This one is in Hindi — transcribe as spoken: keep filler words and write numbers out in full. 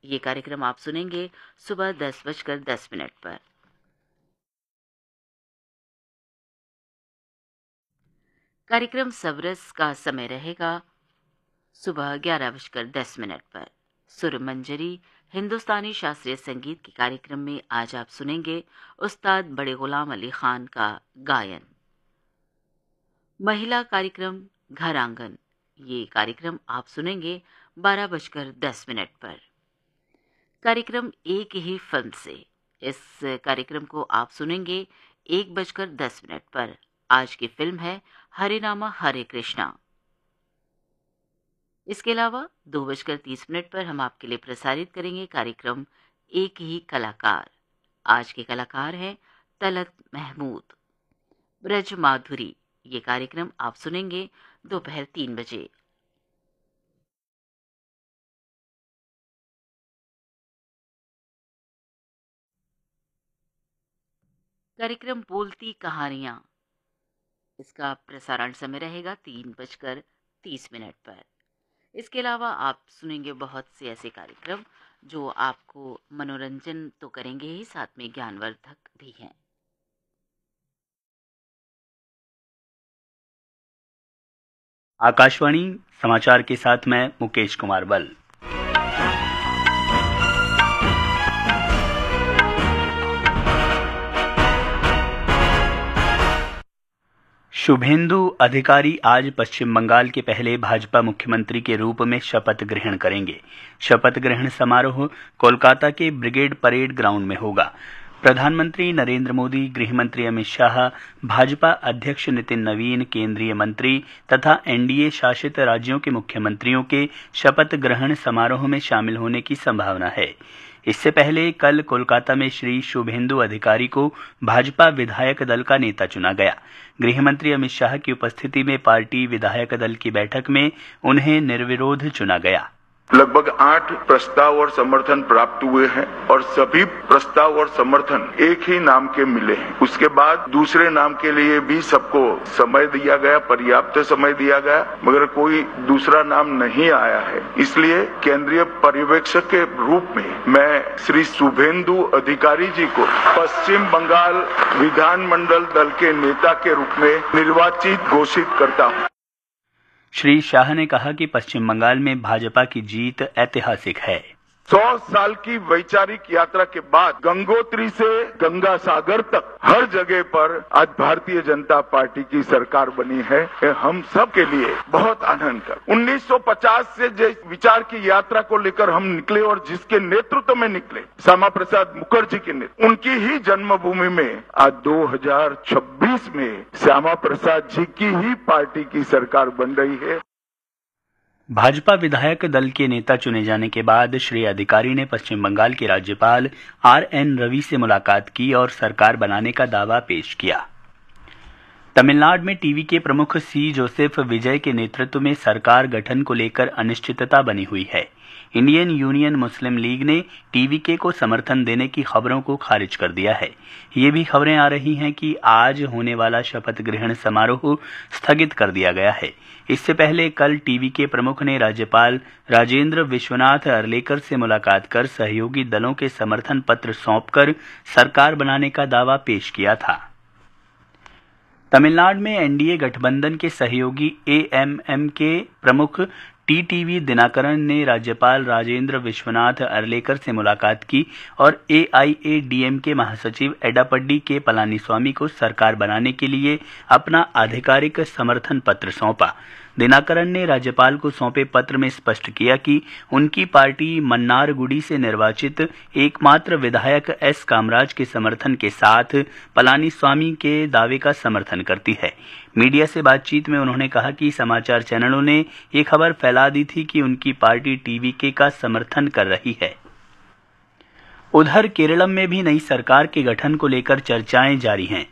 ये कार्यक्रम आप सुनेंगे सुबह दस बजकर दस मिनट पर। कार्यक्रम सबरस का समय रहेगा सुबह ग्यारह बजकर दस मिनट पर। सुर मंजरी हिंदुस्तानी शास्त्रीय संगीत के कार्यक्रम में आज आप सुनेंगे उस्ताद बड़े गुलाम अली खान का गायन। महिला कार्यक्रम घर आंगन, ये कार्यक्रम आप सुनेंगे बारह बजकर दस मिनट पर। कार्यक्रम एक ही फिल्म से, इस कार्यक्रम को आप सुनेंगे एक बजकर दस मिनट पर। आज की फिल्म है हरे रामा हरे कृष्णा। इसके अलावा दो बजकर तीस मिनट पर हम आपके लिए प्रसारित करेंगे कार्यक्रम एक ही कलाकार। आज के कलाकार हैं तलत महमूद। ब्रज माधुरी, ये कार्यक्रम आप सुनेंगे दोपहर तीन बजे। कार्यक्रम बोलती कहानियां, इसका प्रसारण समय रहेगा तीन बजकर तीस मिनट पर। इसके अलावा आप सुनेंगे बहुत से ऐसे कार्यक्रम जो आपको मनोरंजन तो करेंगे ही, साथ में ज्ञानवर्धक भी हैं। आकाशवाणी समाचार के साथ मैं मुकेश कुमार बल। शुभेंदु अधिकारी आज पश्चिम बंगाल के पहले भाजपा मुख्यमंत्री के रूप में शपथ ग्रहण करेंगे। शपथ ग्रहण समारोह कोलकाता के ब्रिगेड परेड ग्राउंड में होगा। प्रधानमंत्री नरेंद्र मोदी, गृह मंत्री अमित शाह, भाजपा अध्यक्ष नितिन नवीन, केंद्रीय मंत्री तथा एनडीए शासित राज्यों के मुख्यमंत्रियों के शपथ ग्रहण समारोह में शामिल होने की संभावना है। इससे पहले कल कोलकाता में श्री शुभेंदु अधिकारी को भाजपा विधायक दल का नेता चुना गया। गृह मंत्री अमित शाह की उपस्थिति में पार्टी विधायक दल की बैठक में उन्हें निर्विरोध चुना गया। लगभग आठ प्रस्ताव और समर्थन प्राप्त हुए हैं और सभी प्रस्ताव और समर्थन एक ही नाम के मिले हैं। उसके बाद दूसरे नाम के लिए भी सबको समय दिया गया, पर्याप्त समय दिया गया, मगर कोई दूसरा नाम नहीं आया है। इसलिए केंद्रीय पर्यवेक्षक के रूप में मैं श्री शुभेंदु अधिकारी जी को पश्चिम बंगाल विधानमंडल दल के नेता के रूप में निर्वाचित घोषित करता हूँ। श्री शाह ने कहा कि पश्चिम बंगाल में भाजपा की जीत ऐतिहासिक है। सौ साल की वैचारिक यात्रा के बाद गंगोत्री से गंगा सागर तक हर जगह पर आज भारतीय जनता पार्टी की सरकार बनी है। ये हम सब के लिए बहुत आनंद का। उन्नीस सौ पचास से जिस विचार की यात्रा को लेकर हम निकले और जिसके नेतृत्व में निकले, श्यामा प्रसाद मुखर्जी के नेतृत्व, उनकी ही जन्मभूमि में आज दो हज़ार छब्बीस में श्यामा प्रसाद जी की ही पार्टी की सरकार बन रही है। भाजपा विधायक दल के नेता चुने जाने के बाद श्री अधिकारी ने पश्चिम बंगाल के राज्यपाल आर एन रवि से मुलाकात की और सरकार बनाने का दावा पेश किया। तमिलनाडु में टीवी के प्रमुख सी जोसेफ विजय के नेतृत्व में सरकार गठन को लेकर अनिश्चितता बनी हुई है। इंडियन यूनियन मुस्लिम लीग ने टीवीके को समर्थन देने की खबरों को खारिज कर दिया है। ये भी खबरें आ रही हैं कि आज होने वाला शपथ ग्रहण समारोह स्थगित कर दिया गया है। इससे पहले कल टीवीके प्रमुख ने राज्यपाल राजेंद्र विश्वनाथ अर्लेकर से मुलाकात कर सहयोगी दलों के समर्थन पत्र सौंपकर सरकार बनाने का दावा पेश किया था। तमिलनाडु में एनडीए गठबंधन के सहयोगी एएमएम के प्रमुख टीटीवी दिनाकरन ने राज्यपाल राजेंद्र विश्वनाथ अर्लेकर से मुलाकात की और एआईएडीएमके महासचिव एडापड्डी के पलानीस्वामी को सरकार बनाने के लिए अपना आधिकारिक समर्थन पत्र सौंपा। दिनाकरन ने राज्यपाल को सौंपे पत्र में स्पष्ट किया कि उनकी पार्टी मन्नारगुडी से निर्वाचित एकमात्र विधायक एस कामराज के समर्थन के साथ पलानीस्वामी के दावे का समर्थन करती है। मीडिया से बातचीत में उन्होंने कहा कि समाचार चैनलों ने ये खबर फैला दी थी कि उनकी पार्टी टीवीके का समर्थन कर रही है। उधर केरलम में भी नई सरकार के गठन को लेकर चर्चाएं जारी हैं।